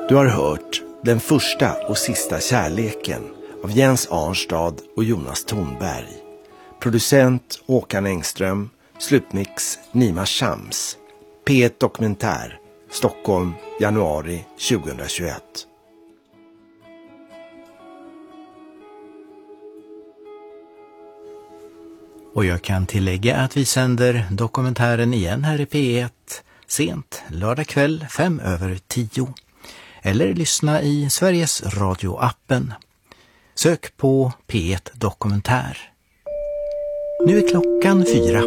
Du har hört Den första och sista kärleken av Jens Arnstad och Jonas Thornberg. Producent Håkan Engström, slutmix Nima Shams. P1 Dokumentär, Stockholm, januari 2021. Och jag kan tillägga att vi sänder dokumentären igen här i P1 sent lördag kväll 5:10. Eller lyssna i Sveriges Radio-appen. Sök på P1 Dokumentär. Nu är klockan 4.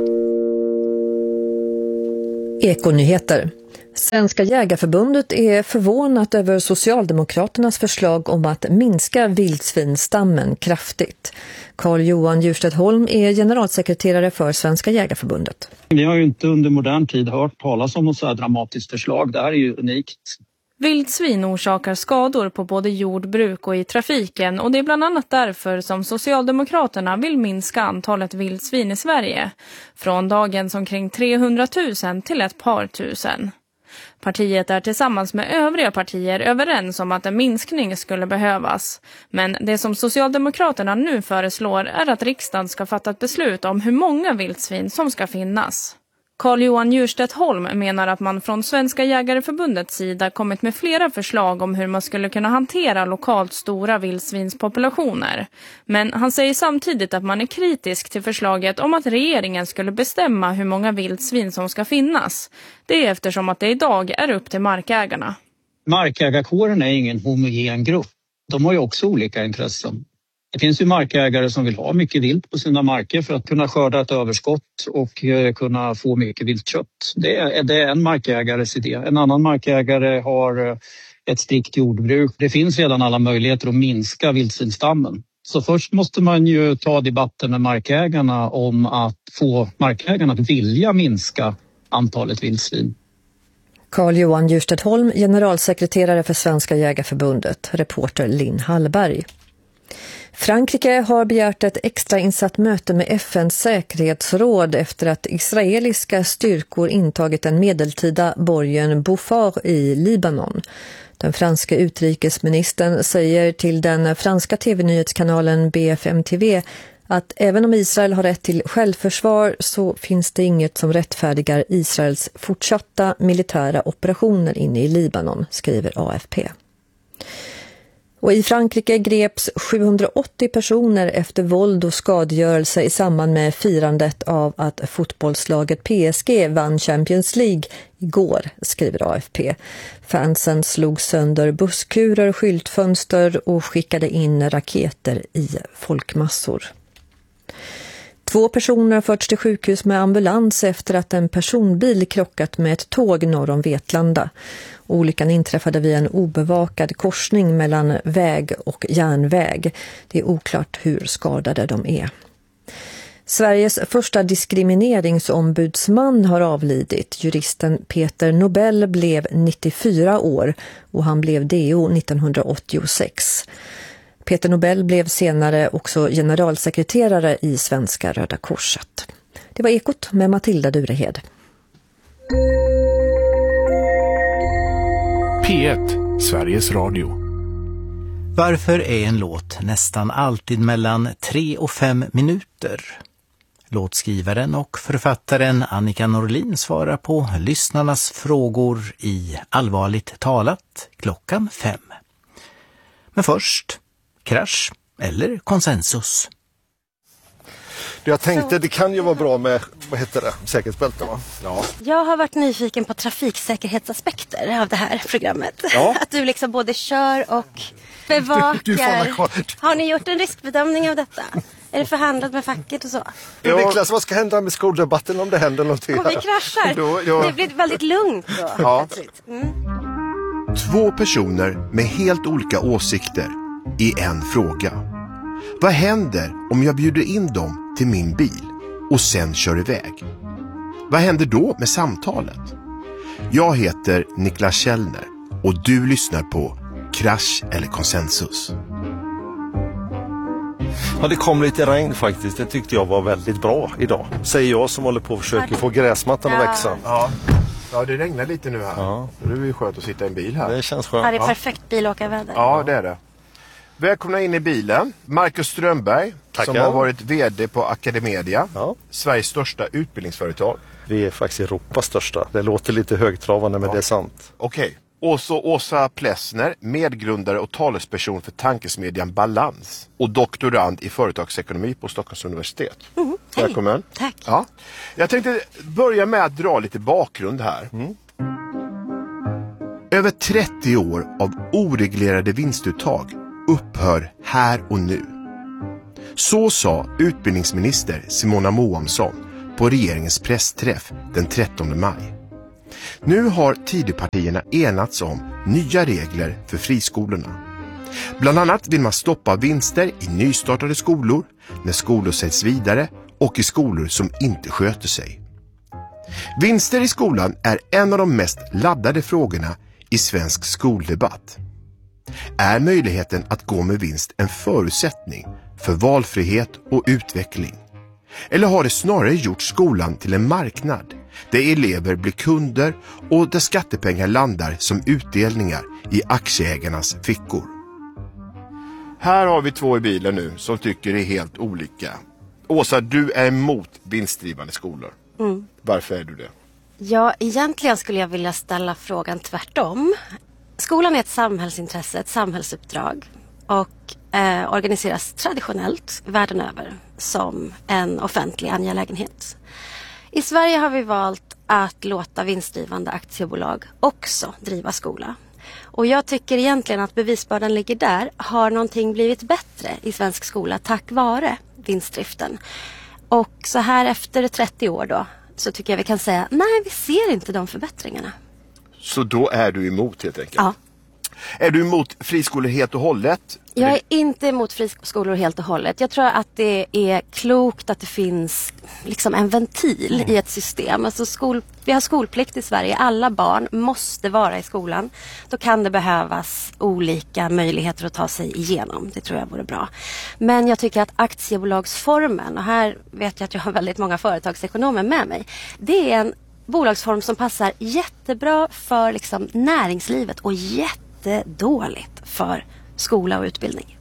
Ekonyheter. Svenska jägarförbundet är förvånat över Socialdemokraternas förslag om att minska vildsvinstammen kraftigt. Carl-Johan Djurstedt-Holm är generalsekreterare för Svenska jägarförbundet. Vi har ju inte under modern tid hört talas om något så här dramatiskt förslag. Det här är ju unikt. Vildsvin orsakar skador på både jordbruk och i trafiken, och det är bland annat därför som Socialdemokraterna vill minska antalet vildsvin i Sverige från dagens omkring 300 000 till ett par tusen. Partiet är tillsammans med övriga partier överens om att en minskning skulle behövas. Men det som Socialdemokraterna nu föreslår är att riksdagen ska fatta ett beslut om hur många vildsvin som ska finnas. Carl-Johan Djurstedt-Holm menar att man från Svenska jägareförbundets sida kommit med flera förslag om hur man skulle kunna hantera lokalt stora vildsvinspopulationer. Men han säger samtidigt att man är kritisk till förslaget om att regeringen skulle bestämma hur många vildsvin som ska finnas. Det är eftersom att det idag är upp till markägarna. Markägarkåren är ingen homogen grupp. De har ju också olika intressen. Det finns ju markägare som vill ha mycket vilt på sina marker för att kunna skörda ett överskott och kunna få mycket viltkött. Det är en markägares idé. En annan markägare har ett strikt jordbruk. Det finns redan alla möjligheter att minska vildsvinstammen. Så först måste man ju ta debatten med markägarna om att få markägarna att vilja minska antalet vildsvin. Carl-Johan Djurstedt-Holm, generalsekreterare för Svenska jägarförbundet, reporter Linn Hallberg. Frankrike har begärt ett extrainsatt möte med FNs säkerhetsråd efter att israeliska styrkor intagit den medeltida borgen Beaufort i Libanon. Den franska utrikesministern säger till den franska tv-nyhetskanalen BFM-TV att även om Israel har rätt till självförsvar så finns det inget som rättfärdigar Israels fortsatta militära operationer inne i Libanon, skriver AFP. Och i Frankrike greps 780 personer efter våld och skadegörelse i samband med firandet av att fotbollslaget PSG vann Champions League igår, skriver AFP. Fansen slog sönder busskurer, skyltfönster och skickade in raketer i folkmassor. 2 personer har förts till sjukhus med ambulans efter att en personbil krockat med ett tåg norr om Vetlanda. Olyckan inträffade vid en obevakad korsning mellan väg och järnväg. Det är oklart hur skadade de är. Sveriges första diskrimineringsombudsman har avlidit. Juristen Peter Nobel blev 94 år och han blev DO 1986. Peter Nobel blev senare också generalsekreterare i Svenska Röda Korset. Det var Ekot med Matilda Durehed. P1, Sveriges Radio. Varför är en låt nästan alltid mellan 3 och 5 minuter? Låtskrivaren och författaren Annika Norlin svarar på lyssnarnas frågor i Allvarligt talat klockan 5. Men först, krasch eller konsensus? Jag tänkte det kan ju vara bra med, vad heter det, säkerhetsbälten, va? Ja. Jag har varit nyfiken på trafiksäkerhetsaspekter av det här programmet. Ja. Att du liksom både kör och bevakar. Du får kvar. Har ni gjort en riskbedömning av detta? Är det förhandlat med facket och så? Ja. Niklas, vad ska hända med skoldebatten om det händer någonting? Om vi kraschar? Det blir väldigt lugnt då. Ja. Mm. 2 personer med helt olika åsikter i en fråga. Vad händer om jag bjuder in dem till min bil och sen kör iväg? Vad händer då med samtalet? Jag heter Niklas Källner och du lyssnar på Krasch eller konsensus. Ja, det kom lite regn faktiskt. Det tyckte jag var väldigt bra idag. Säger jag som håller på att försöka få gräsmattan att växa. Ja. Ja, det regnar lite nu här. Ja. Det är ju skönt att sitta i en bil här. Det känns skönt. Ja, det är perfekt bilåkarväder. Ja, det är det. Välkomna in i bilen. Marcus Strömberg, Tackar. som har varit vd på Academedia. Ja. Sveriges största utbildningsföretag. Vi är faktiskt Europas största. Det låter lite högtravande, men det är sant. Okej. Och så Åsa Plessner, medgrundare och talesperson för tankesmedjan Balans och doktorand i företagsekonomi på Stockholms universitet. Välkommen. Tack. Ja. Jag tänkte börja med att dra lite bakgrund här. Över 30 år av oreglerade vinstuttag upphör här och nu. Så sa utbildningsminister Simona Moamsson på regeringens pressträff den 13 maj. Nu har Tidöpartierna enats om nya regler för friskolorna. Bland annat vill man stoppa vinster i nystartade skolor, när skolor säljs vidare och i skolor som inte sköter sig. Vinster i skolan är en av de mest laddade frågorna i svensk skoldebatt. Är möjligheten att gå med vinst en förutsättning för valfrihet och utveckling? Eller har det snarare gjort skolan till en marknad där elever blir kunder och där skattepengar landar som utdelningar i aktieägarnas fickor? Här har vi två i bilen nu som tycker det är helt olika. Åsa, du är emot vinstdrivande skolor. Varför är du det? Ja, egentligen skulle jag vilja ställa frågan tvärtom. Skolan är ett samhällsintresse, ett samhällsuppdrag och organiseras traditionellt världen över som en offentlig angelägenhet. I Sverige har vi valt att låta vinstdrivande aktiebolag också driva skola. Och jag tycker egentligen att bevisbördan ligger där. Har någonting blivit bättre i svensk skola tack vare vinstdriften? Och så här efter 30 år då så tycker jag vi kan säga nej, vi ser inte de förbättringarna. Så då är du emot helt enkelt? Ja. Är du emot friskolor helt och hållet? Jag är inte emot friskolor helt och hållet. Jag tror att det är klokt att det finns liksom en ventil i ett system. Alltså vi har skolplikt i Sverige. Alla barn måste vara i skolan. Då kan det behövas olika möjligheter att ta sig igenom. Det tror jag vore bra. Men jag tycker att aktiebolagsformen, och här vet jag att jag har väldigt många företagsekonomer med mig. Det är en bolagsform som passar jättebra för liksom näringslivet och jättedåligt för skola och utbildning.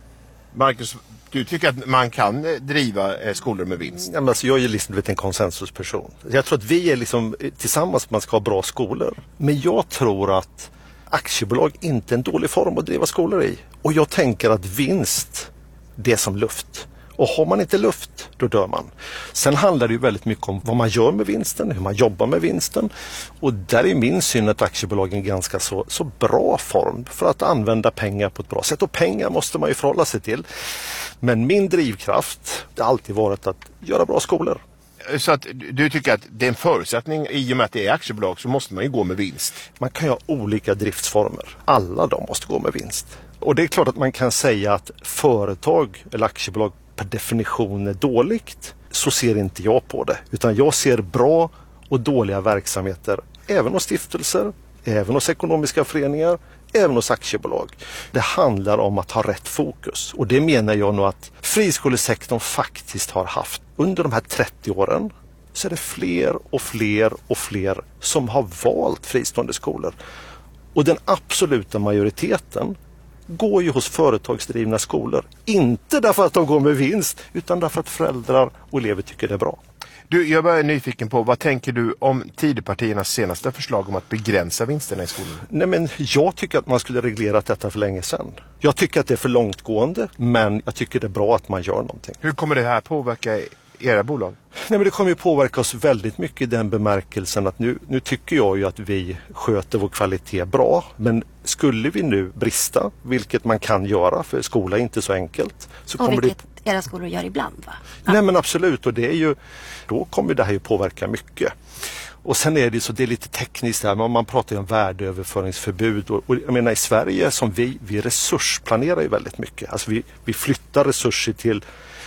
Marcus, du tycker att man kan driva skolor med vinst? Ja, men alltså, jag är liksom en konsensusperson. Jag tror att vi är liksom tillsammans man ska ha bra skolor. Men jag tror att aktiebolag inte är en dålig form att driva skolor i. Och jag tänker att vinst, det är som luft. Och har man inte luft, då dör man. Sen handlar det ju väldigt mycket om vad man gör med vinsten, hur man jobbar med vinsten. Och där är min syn att aktiebolag är en ganska så bra form för att använda pengar på ett bra sätt. Och pengar måste man ju förhålla sig till. Men min drivkraft har alltid varit att göra bra skolor. Så att du tycker att det är en förutsättning, i och med att det är aktiebolag så måste man ju gå med vinst? Man kan ju ha olika driftsformer. Alla de måste gå med vinst. Och det är klart att man kan säga att företag eller aktiebolag per definition är dåligt. Så ser inte jag på det. Utan jag ser bra och dåliga verksamheter även hos stiftelser, även hos ekonomiska föreningar, även hos aktiebolag. Det handlar om att ha rätt fokus. Och det menar jag nog att friskolesektorn faktiskt har haft. Under de här 30 åren så är det fler och fler och fler som har valt fristående skolor. Och den absoluta majoriteten går ju hos företagsdrivna skolor. Inte därför att de går med vinst, utan därför att föräldrar och elever tycker det är bra. Du, jag är nyfiken på, vad tänker du om Tidöpartiernas senaste förslag om att begränsa vinsterna i skolan? Nej, men jag tycker att man skulle reglera detta för länge sedan. Jag tycker att det är för långtgående, men jag tycker det är bra att man gör någonting. Hur kommer det här påverka era bolag? Nej, men det kommer ju påverka oss väldigt mycket i den bemärkelsen att nu tycker jag ju att vi sköter vår kvalitet bra. Men skulle vi nu brista, vilket man kan göra, för skola är inte så enkelt. Så och kommer vilket era skolor gör ibland, va? Ja. Nej, men absolut, och det är ju, då kommer det här ju påverka mycket. Och sen är det så, det är lite tekniskt här, men man pratar ju om värdeöverföringsförbud. Och jag menar i Sverige som vi resursplanerar ju väldigt mycket. Alltså vi flyttar resurser till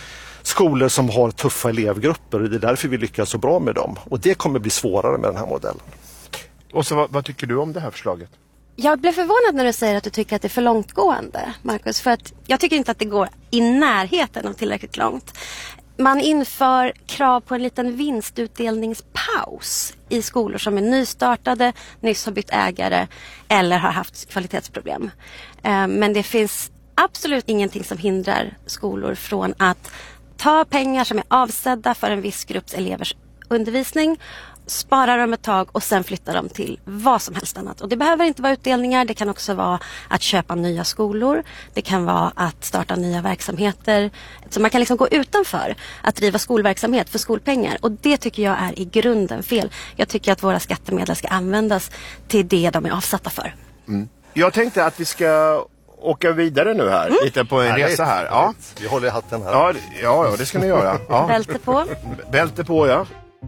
skolor som har tuffa elevgrupper. Det är därför vi lyckas så bra med dem. Och det kommer bli svårare med den här modellen. Och så vad tycker du om det här förslaget? Jag blev förvånad när du säger att du tycker att det är för långtgående, Marcus. För att jag tycker inte att det går i närheten av tillräckligt långt. Man inför krav på en liten vinstutdelningspaus i skolor som är nystartade, nyss har bytt ägare eller har haft kvalitetsproblem. Men det finns absolut ingenting som hindrar skolor från att ta pengar som är avsedda för en viss grupps elevers undervisning, spara dem ett tag och sen flytta dem till vad som helst annat. Och det behöver inte vara utdelningar, det kan också vara att köpa nya skolor, det kan vara att starta nya verksamheter. Så man kan liksom gå utanför att driva skolverksamhet för skolpengar, och det tycker jag är i grunden fel. Jag tycker att våra skattemedel ska användas till det de är avsatta för. Mm. Jag tänkte att vi ska åka vidare nu här, lite på en resa här. Ja. Vi håller i hatten här. Ja, det ska ni göra. Ja. Bälte på. Bälte på, ja.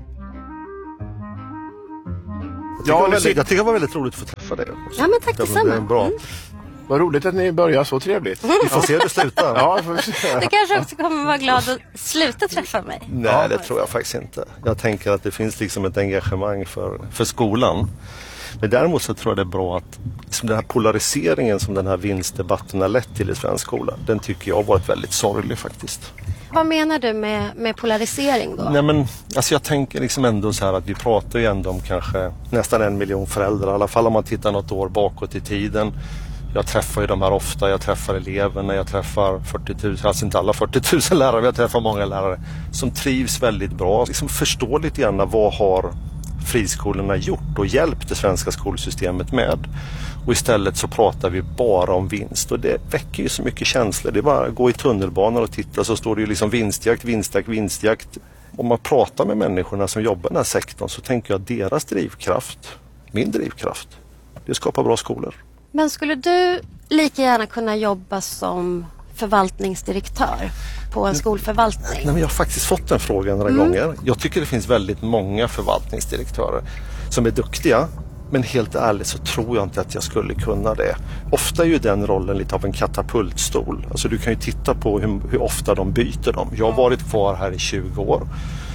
Jag tycker det var väldigt roligt att få träffa dig. Ja, men tack detsamma. Bra. Vad roligt att ni börjar så trevligt. Vi får se hur det slutar. Ja, får vi se. Du kanske också kommer vara glad att sluta träffa mig. Nej, det tror jag faktiskt inte. Jag tänker att det finns liksom ett engagemang för skolan. Men däremot så tror jag det är bra att liksom den här polariseringen som den här vinstdebatten har lett till i svensk skola, den tycker jag har varit väldigt sorglig faktiskt. Vad menar du med polarisering då? Nej, men alltså jag tänker liksom ändå så här att vi pratar ju ändå om kanske nästan 1 miljon föräldrar, i alla fall om man tittar något år bakåt i tiden. Jag träffar ju de här ofta, jag träffar eleverna, jag träffar 40 000, alltså inte alla 40 000 lärare, men jag träffar många lärare som trivs väldigt bra. Liksom förstår lite grann vad har friskolorna gjort och hjälpt det svenska skolsystemet med. Och istället så pratar vi bara om vinst, och det väcker ju så mycket känslor. Det är bara att gå i tunnelbanan och titta, så står det ju liksom vinstjakt. Om man pratar med människorna som jobbar i den här sektorn, så tänker jag att deras drivkraft, min drivkraft, det skapar bra skolor. Men skulle du lika gärna kunna jobba som förvaltningsdirektör på en skolförvaltning? Nej, men jag har faktiskt fått den frågan några gånger. Jag tycker det finns väldigt många förvaltningsdirektörer som är duktiga, men helt ärligt så tror jag inte att jag skulle kunna det. Ofta är ju den rollen lite av en katapultstol. Alltså du kan ju titta på hur ofta de byter dem. Jag har varit kvar här i 20 år.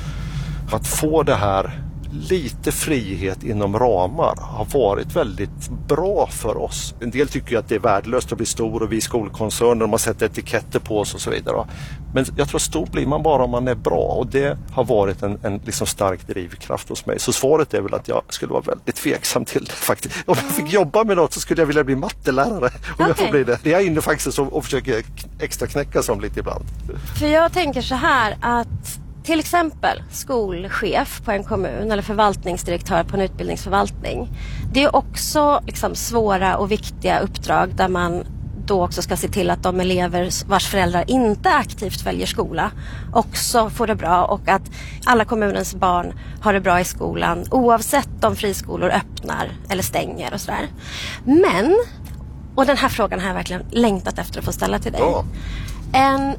Att få det här lite frihet inom ramar har varit väldigt bra för oss. En del tycker ju att det är värdelöst att bli stor, och vi skolkoncerner, de har sett etiketter på oss och så vidare. Men jag tror stor blir man bara om man är bra, och det har varit en liksom stark drivkraft hos mig. Så svaret är väl att jag skulle vara väldigt tveksam till det faktiskt. Om jag fick jobba med något så skulle jag vilja bli mattelärare om jag får bli det. Det är jag inne faktiskt och försöker extra knäcka som lite ibland. För jag tänker så här att till exempel skolchef på en kommun eller förvaltningsdirektör på en utbildningsförvaltning. Det är också liksom svåra och viktiga uppdrag där man då också ska se till att de elever vars föräldrar inte aktivt väljer skola också får det bra, och att alla kommunens barn har det bra i skolan oavsett om friskolor öppnar eller stänger och sådär. Men, och den här frågan har jag verkligen längtat efter att få ställa till dig. Ja. En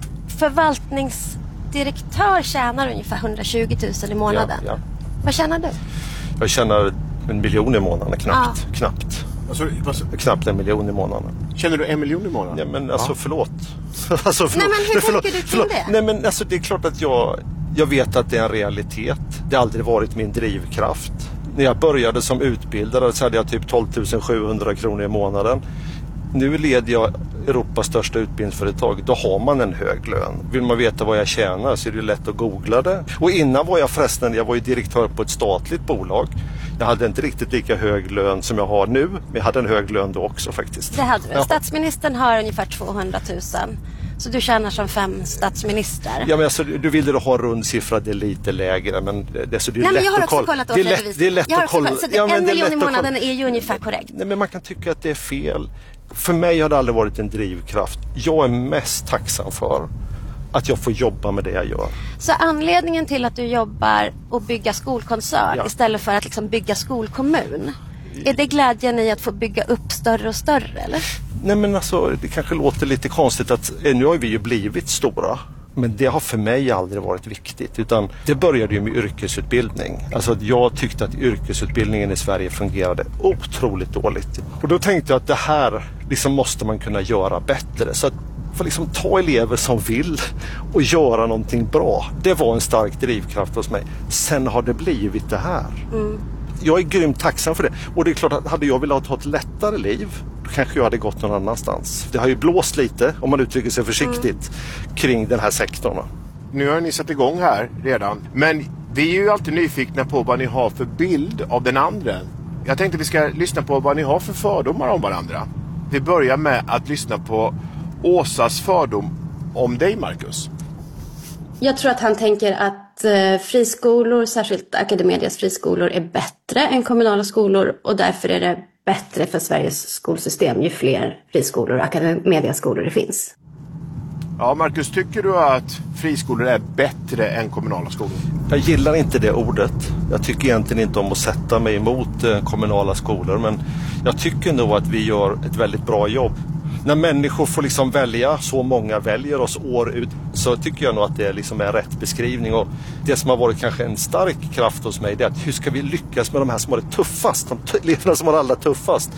förvaltningsdirektör tjänar ungefär 120 000 i månaden. Ja. Vad tjänar du? Jag tjänar 1 miljon i månaden, knappt. Knappt 1 miljon i månaden. Känner du 1 miljon i månaden? Nej, men alltså förlåt. Nej, men hur tänker du kring det? Nej, men alltså det är klart att jag vet att det är en realitet. Det har aldrig varit min drivkraft. När jag började som utbildare så hade jag typ 12 700 kronor i månaden. Nu leder jag Europas största utbildningsföretag. Då har man en hög lön. Vill man veta vad jag tjänar så är det lätt att googla det. Och innan var jag var ju direktör på ett statligt bolag. Jag hade inte riktigt lika hög lön som jag har nu, men jag hade en hög lön då också faktiskt. Det hade du. Ja. Statsministern har ungefär 200 000. Så du tjänar som 5 statsministrar. Ja, men alltså, du ville ha en rund siffra, det är lite lägre. Men det är nej, men jag har också kollat åt det är lätt att kolla. Så 1 miljon i månaden är ju ungefär korrekt. Nej, men man kan tycka att det är fel. För mig har det aldrig varit en drivkraft. Jag är mest tacksam för att jag får jobba med det jag gör. Så anledningen till att du jobbar och bygga skolkoncern istället för att liksom bygga skolkommun, är det glädjen i att få bygga upp större och större, eller? Nej, men alltså, det kanske låter lite konstigt att nu har vi ju blivit stora. Men det har för mig aldrig varit viktigt, utan det började ju med yrkesutbildning. Alltså att jag tyckte att yrkesutbildningen i Sverige fungerade otroligt dåligt. Och då tänkte jag att det här liksom måste man kunna göra bättre. Så att få liksom ta elever som vill och göra någonting bra. Det var en stark drivkraft hos mig. Sen har det blivit det här. Mm. Jag är grymt tacksam för det. Och det är klart att hade jag velat ha ett lättare liv, då kanske jag hade gått någon annanstans. Det har ju blåst lite, om man uttrycker sig försiktigt, kring den här sektorn. Nu har ni satt igång här redan. Men vi är ju alltid nyfikna på vad ni har för bild av den andra. Jag tänkte vi ska lyssna på vad ni har för fördomar om varandra. Vi börjar med att lyssna på Åsas fördom om dig, Marcus. Jag tror att han tänker att friskolor, särskilt Academedias friskolor, är bättre än kommunala skolor och därför är det bättre för Sveriges skolsystem ju fler friskolor och Academediaskolor det finns. Ja, Marcus, tycker du att friskolor är bättre än kommunala skolor? Jag gillar inte det ordet. Jag tycker egentligen inte om att sätta mig emot kommunala skolor, men jag tycker nog att vi gör ett väldigt bra jobb. När människor får liksom välja, så många väljer oss år ut, så tycker jag nog att det liksom är rätt beskrivning. Och det som har varit kanske en stark kraft hos mig, det är att hur ska vi lyckas med de här som har det tuffast, de eleverna som har det allra tuffast.